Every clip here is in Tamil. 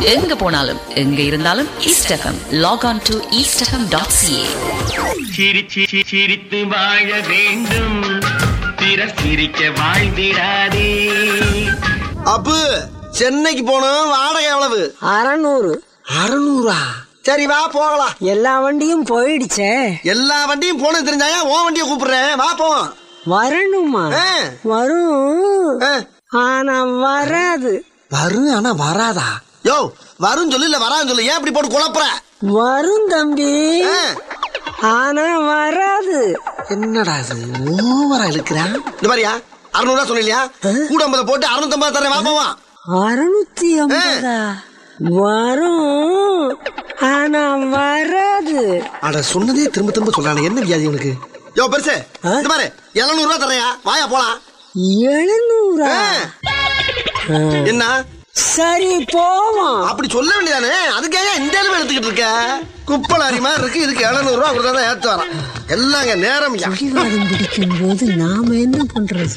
எங்க போனாலும் எங்க இருந்தாலும் east FM. Lock on to eastfm.ca. சிரித்து வாழ வேண்டும், பிறர் சிரிக்க வாழ்ந்திடாதே. அப்பு சென்னைக்கு போனோம், வாடகை எவ்வளவு? 600. 600? சரி வா போகலாம். எல்லா வண்டியும் போயிடுச்சே. எல்லா வண்டியும் போனது தெரிஞ்சாயா உன் வண்டியை கூப்பிடுறேன், வா போவோம். வரணுமா? வரும், ஆனா வராது. வரும் ஆனா வராதா? யோ வரும் சொல்லு, இல்ல வரான்னு சொல்லு. ஏன் இப்படி போட்டு குழப்புற? வரும் தம்பி, ஆனா வராது. என்னடா இது ஓவரா இழுக்கிறான்? இந்த மாதிரியா 600 சொன்னியா? கூட 50 போட்டு 650 தரேன், வா போவா. 650? வரும் ஆனா வராது. அட சொன்னதே திரும்ப திரும்ப சொல்றானே, என்ன வியாதி உனக்கு? யோ பெருசு, இந்த மாதிரி 700 தரையா, வாயா போலாம். 700? என்ன சரி போவோம். அப்படி சொல்ல வேண்டியதானே, அதுக்காக இந்த அளவு எடுத்துக்கிட்டு இருக்க? குப்பல் அரி மாதிரி இருக்கு, இதுக்கு 700 கொடுத்தா ஏத்து வரான். எல்லாங்க நேரம் பிடிக்கும் போது நாம என்ன பண்றது?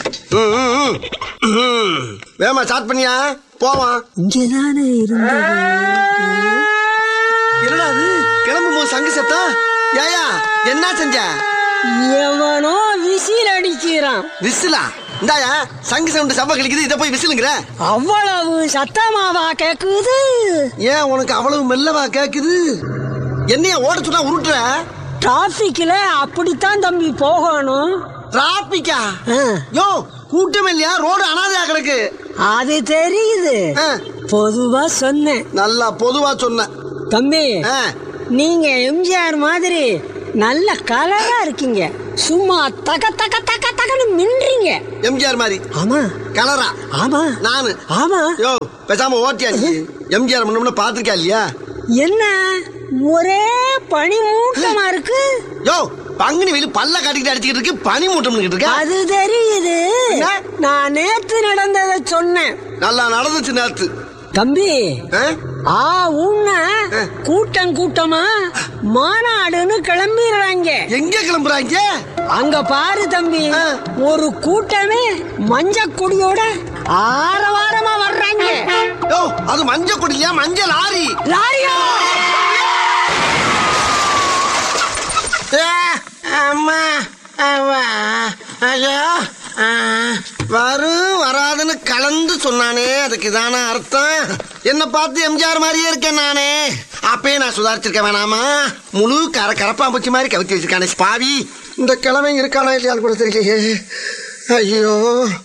வேமா ஸ்டார்ட் பண்ணியா, போவான். இங்கதானே இருந்தது. என்னடா அது கிளம்பும் போது சங்கு சத்தம்? ஏயா என்ன செஞ்ச? எவனோ விசில் அடிக்கிறான். விசிலா? இந்தாயா சங்கு சவுண்ட் சப்ப கழிக்குது, இதை போய் விசிலுங்கிற? அவ்வளவு சத்தமாவா கேக்குது? ஏன் உனக்கு அவ்வளவு மெல்லவா கேக்குது? என்னைய ஓட சொன்னா உருட்டுற? டிராபிக்ல அப்படித்தான் தம்பி போகணும். டிராபிக்கா? யோ கூட்டம் இல்லையா, ரோடு அனாதையா கிடக்கு. அது தெரியுது, பொதுவா சொன்னேன். நல்லா பொதுவா சொன்ன தம்பி. நீங்க எம்ஜிஆர் மாதிரி நல்ல கலரா இருக்கீங்க, சும்மா தக தக தக தகன்னு மின்றீங்க. எம்ஜிஆர் மாதிரி? ஆமா. கலரா? ஆமா. நானு? ஆமா. யோ பேசாம ஓட்டியா நீ? எம்ஜிஆர் முன்ன பாத்துருக்கா இல்லையா? என்ன ஒரே பனி மூட்டமா இருக்கு? யோ பங்குனி வெயில் பல்ல காட்டிக்கிட்டு அடிச்சுக்கிட்டு இருக்கு, பனி மூட்டம் இருக்கு. அது தெரியுது, நான் நேத்து நடந்ததை சொன்னேன். நல்லா நடந்துச்சு நேத்து தம்பி. கூட்டம் கூட்டமா மாநாடுன்னு கிளம்பிடுறாங்க. எங்க கிளம்புறாங்க? அங்க பாரு தம்பி, ஒரு கூட்டமே மஞ்ச கொடியோட ஆரவாரமா வர்றாங்க. யோ அது மஞ்ச கொடியா, மஞ்ச லாரி? லாரியா? அம்மா ஐயோ, வரும் வராதுன்னு கலந்து சொன்னானே, அதுக்கு இதான அர்த்தம்? என்ன பார்த்து எம்ஜிஆர் மாதிரியே இருக்கேன் நானே. அப்பயே நான் சுதாரிச்சிருக்க வேணாமா? முழு கரப்பாம்பூச்சி மாதிரி கவித்து வச்சிருக்கானே பாவி. இந்த கிழமை இருக்கானா இல்லையான்னு கூட தெரியலையே. ஐயோ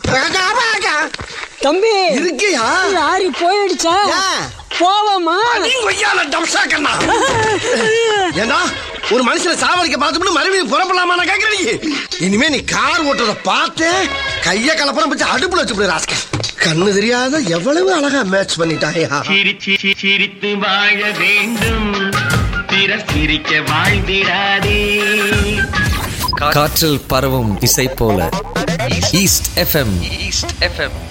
தம்பி இருக்கியா? லாரி போயிடுச்சா? போவோமா? ஏண்டா ஒரு மனுஷனை சாவடிக்க பார்த்து மறுபடியும் புறப்படலாமா நான் கேட்கிறேன். இனிமே நீ கார் ஓட்டுறத பார்த்து கைய கலப்படம் வச்சு அடுப்புல வச்சு போடு ராஸ்கல். கண்ணு தெரியாத எவ்வளவு அழகா மேட்ச் பண்ணிட்டாயா. சிரித்து வாழ வேண்டும், பிறர் சிரிக்க வாழ்ந்திடாதே. காற்றில் பரவும் இசை போல ஈஸ்ட் எஃப்எம்.